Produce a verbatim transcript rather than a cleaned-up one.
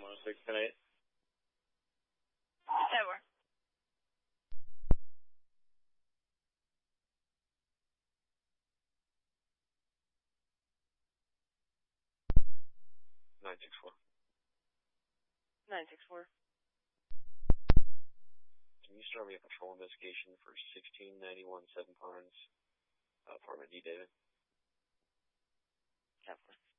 one oh six, ten eight. Ever. nine six four. nine six four. Can you start me a patrol investigation for sixteen ninety-one Seven Pines, uh, apartment D, David? Ever.